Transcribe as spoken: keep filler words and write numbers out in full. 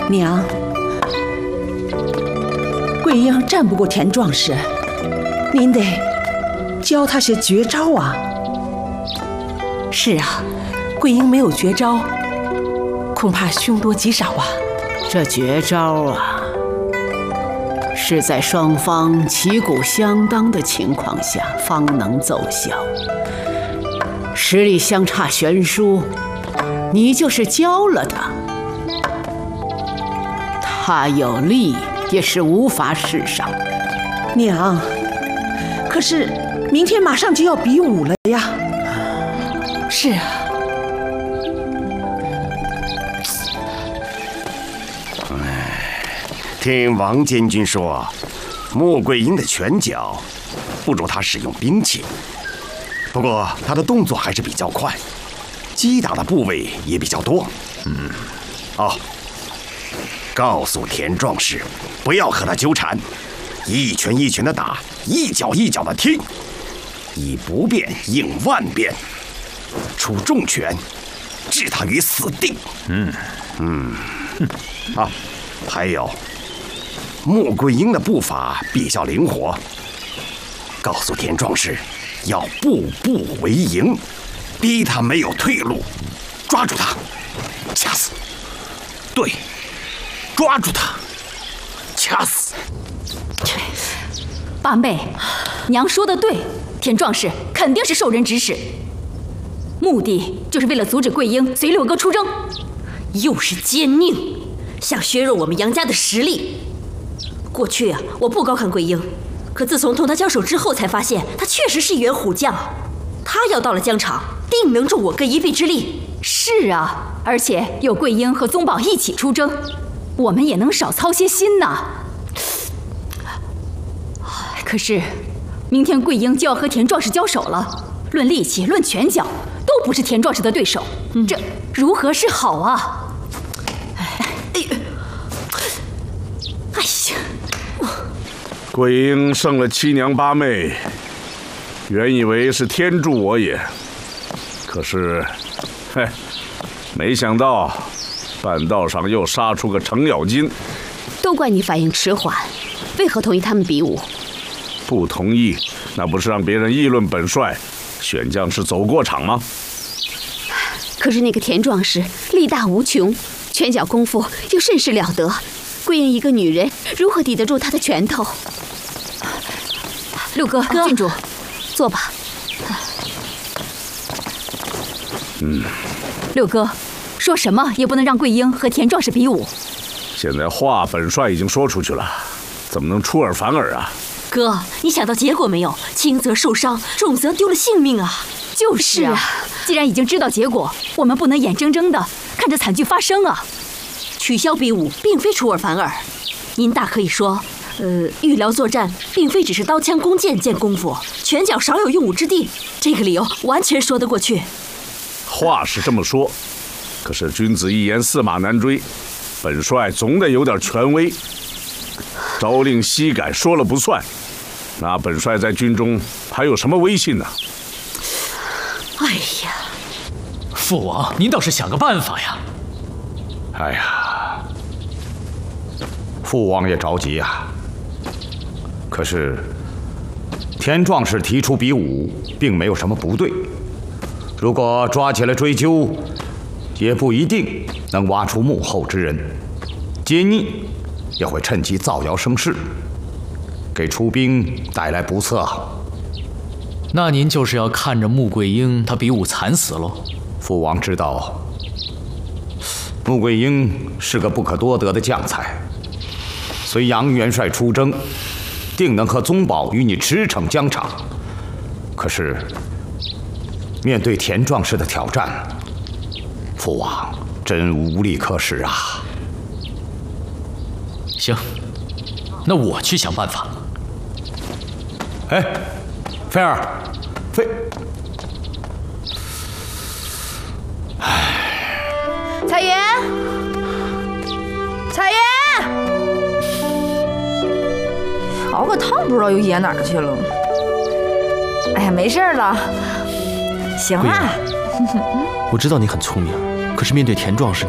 娘，桂英战不过田壮士，您得教她些绝招啊。 是啊，桂英没有绝招，恐怕凶多吉少啊。 这绝招啊，是在双方旗鼓相当的情况下方能奏效。实力相差悬殊，你就是教了他，他有力也是无法使上。 娘，可是明天马上就要比武了呀。 是啊。 听王监军说，穆桂英的拳脚不如他使用兵器，不过他的动作还是比较快，击打的部位也比较多。嗯，哦，告诉田壮士，不要和他纠缠，一拳一拳的打，一脚一脚的踢，以不变应万变，出重拳，置他于死地。嗯嗯，啊，还有。穆桂英的步伐比较灵活，告诉田壮士要步步为营，逼他没有退路，抓住他，掐死。对，抓住他，掐死。 八妹，娘说的对，田壮士肯定是受人指使，目的就是为了阻止桂英随六哥出征， 又是奸佞，想削弱我们杨家的实力。过去啊，我不高看桂英，可自从同他交手之后，才发现他确实是一员虎将。他要到了疆场，定能助我哥一臂之力。 是啊，而且有桂英和宗保一起出征，我们也能少操些心呐。可是，明天桂英就要和田壮士交手了，论力气，论拳脚，都不是田壮士的对手，嗯、这如何是好啊？ 哎呀！哎呀！ 桂英胜了七娘八妹，原以为是天助我也，可是，嘿，没想到半道上又杀出个程咬金。 都怪你反应迟缓，为何同意他们比武？ 不同意，那不是让别人议论本帅选将是走过场吗？ 可是那个田壮士力大无穷，拳脚功夫又甚是了得。桂英一个女人，如何抵得住他的拳头？ 六哥，哥郡主， 坐吧。 嗯， 六哥，说什么也不能让桂英和田壮士比武。 现在话本帅已经说出去了，怎么能出尔反尔啊？ 哥，你想到结果没有？轻则受伤，重则丢了性命啊！ 就是啊，既然已经知道结果，我们不能眼睁睁的看着惨剧发生啊！ 取消比武并非出尔反尔，您大可以说，呃，预疗作战并非只是刀枪弓箭见功夫，拳脚少有用武之地，这个理由完全说得过去。 话是这么说，可是君子一言驷马难追，本帅总得有点权威。朝令夕改说了不算，那本帅在军中还有什么威信呢？ 哎呀， 父王，您倒是想个办法呀！ 哎呀，父王也着急呀。可是田壮士提出比武，并没有什么不对。如果抓起来追究，也不一定能挖出幕后之人，奸佞也会趁机造谣生事，给出兵带来不测。 那您就是要看着穆桂英她比武惨死喽？ 父王知道，穆桂英是个不可多得的将才，随杨元帅出征，定能和宗保与你驰骋疆场。可是面对田壮士的挑战，父王真无力可施啊！ 行，那我去想办法。 哎，菲儿，菲， 哎，彩云，彩云，熬个汤不知道又掖哪儿去了。哎呀，没事了，行啊。 我知道你很聪明，可是面对田壮士。